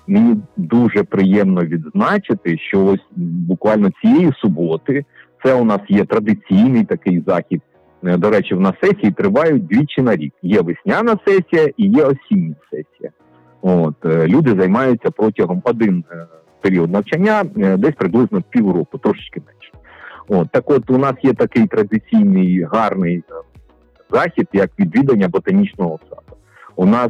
мені дуже приємно відзначити, що ось буквально цієї суботи, це у нас є традиційний такий захід. До речі, в нас сесії тривають двічі на рік. Є весняна сесія і є осіння сесія. Люди займаються протягом один період навчання, десь приблизно півроку, трошечки менше. Так от, у нас є такий традиційний гарний захід, як відвідання ботанічного саду. У нас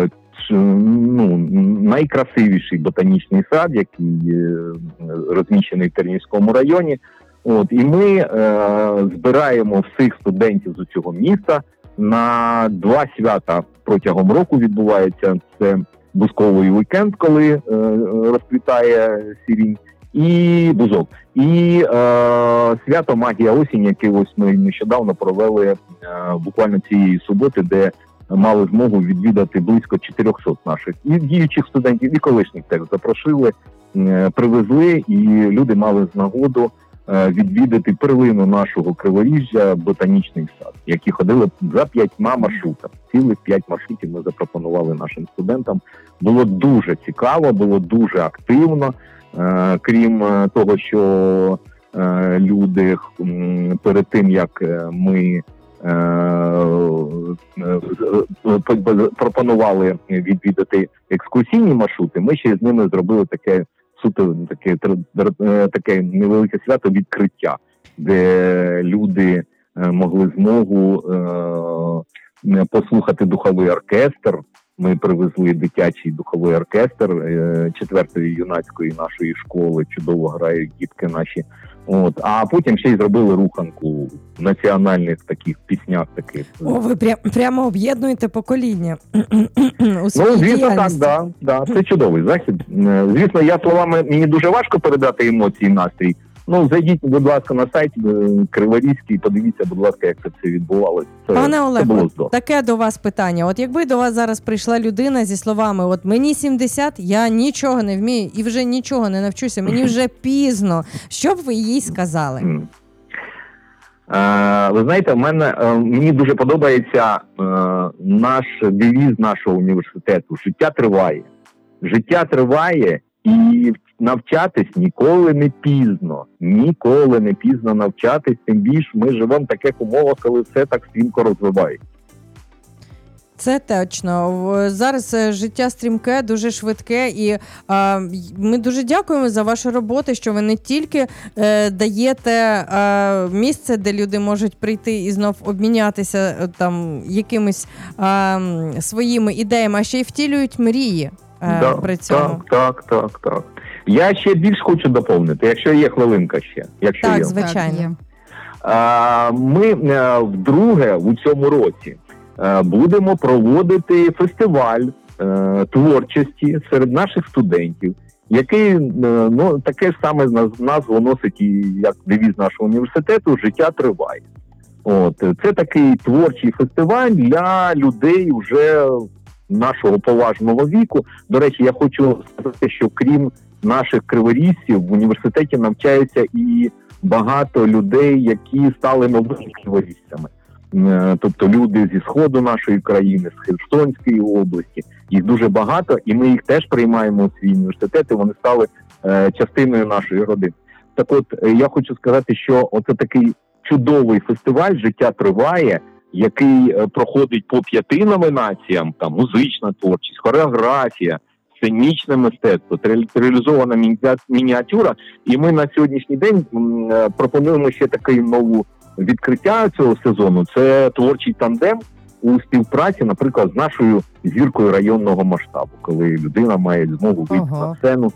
найкрасивіший ботанічний сад, який розміщений в Тернівському районі. І ми збираємо всіх студентів з цього міста на два свята протягом року відбувається. Це бузковий вікенд, коли розквітає сирінь, і бузок. І свято «Магія осінь», яке ось ми нещодавно провели буквально цієї суботи, де мали змогу відвідати близько 400 наших і діючих студентів, і колишніх теж запрошили, привезли, і люди мали нагоду відвідати перлину нашого Криворіжжя, ботанічний сад, які ходили за 5 маршрутами. Цілих 5 маршрутів ми запропонували нашим студентам. Було дуже цікаво, було дуже активно. Крім того, що люди перед тим, як ми пропонували відвідати екскурсійні маршрути, ми ще з ними зробили таке невелике свято відкриття, де люди могли змогу послухати духовий оркестр. Ми привезли дитячий духовий оркестр 4-ї юнацької нашої школи, чудово грають дітки наші. А потім ще й зробили руханку в національних таких піснях таких. Ви прямо об'єднуєте покоління у своїй діяльності. Так, це чудовий захід. Звісно, словами мені дуже важко передати емоції, настрій. Зайдіть, будь ласка, на сайт Криворізький, подивіться, будь ласка, як це все відбувалося. Пане Олег, таке до вас питання. Якби до вас зараз прийшла людина зі словами мені 70, я нічого не вмію і вже нічого не навчуся, мені вже пізно. Що б ви їй сказали? Ви знаєте, мені дуже подобається наш девіз нашого університету «Життя триває». Життя триває, і навчатись ніколи не пізно. Ніколи не пізно навчатись, тим більше ми живемо в таких умовах, коли все так стрімко розвивається. Це точно. Зараз життя стрімке, дуже швидке, і ми дуже дякуємо за вашу роботу, що ви не тільки даєте місце, де люди можуть прийти і знов обмінятися якимись своїми ідеями, а ще й втілюють мрії при цьому. Так. Я ще більш хочу доповнити, якщо є хвилинка ще. Так, звичайно. Ми вдруге у цьому році будемо проводити фестиваль творчості серед наших студентів, який таке ж саме назву носить, як девіз нашого університету «Життя триває». Це такий творчий фестиваль для людей вже нашого поважного віку. До речі, я хочу сказати, що крім наших криворіжців в університеті навчаються і багато людей, які стали новими криворіжцями. Тобто люди зі сходу нашої країни, з Херсонської області. Їх дуже багато, і ми їх теж приймаємо у свій університет, і вони стали частиною нашої родини. Так от, я хочу сказати, що оце такий чудовий фестиваль «Життя триває», який проходить по 5 номінаціям, музична творчість, хореографія, сценічне мистецтво, театралізована мініатюра. І ми на сьогоднішній день пропонуємо ще таке нове відкриття цього сезону. Це творчий тандем у співпраці, наприклад, з нашою зіркою районного масштабу, коли людина має змогу вийти на сцену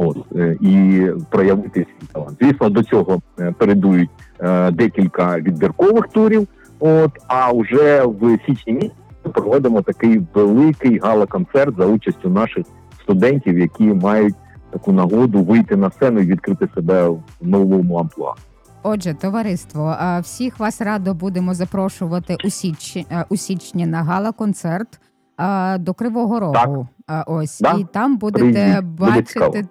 і проявити свій талант. Звісно, до цього передують декілька відбіркових турів, а вже в січні місяці проводимо такий великий гала-концерт за участю наших студентів, які мають таку нагоду вийти на сцену і відкрити себе в новому амплуа. Отже, товариство, всіх вас радо будемо запрошувати у січні на гала-концерт до Кривого Рогу. І там будете бачити,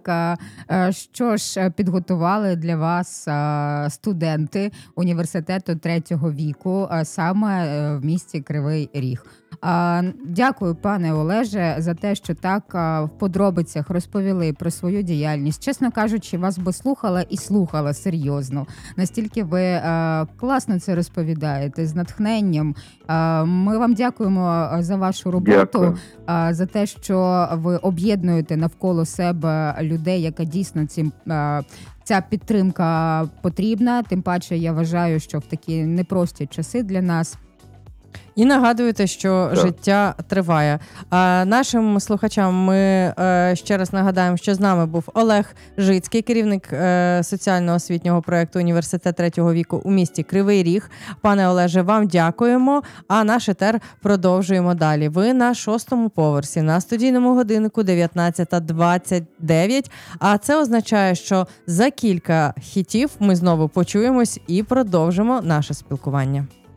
що ж підготували для вас студенти університету 3-го віку, саме в місті Кривий Ріг. Дякую, пане Олеже, за те, що так в подробицях розповіли про свою діяльність. Чесно кажучи, вас би слухала і слухала серйозно. Настільки ви класно це розповідаєте, з натхненням. Ми вам дякуємо за вашу роботу, за те, що ви об'єднуєте навколо себе людей, яка дійсно ця підтримка потрібна. Тим паче, я вважаю, що в такі непрості часи для нас. І нагадуєте, що життя триває. Нашим слухачам ми ще раз нагадаємо, що з нами був Олег Жицький, керівник соціально-освітнього проєкту «Університет третього віку» у місті Кривий Ріг. Пане Олеже, вам дякуємо, а наш етер продовжуємо далі. Ви на 6-му поверсі, на студійному годиннику 19:29, а це означає, що за кілька хітів ми знову почуємось і продовжимо наше спілкування.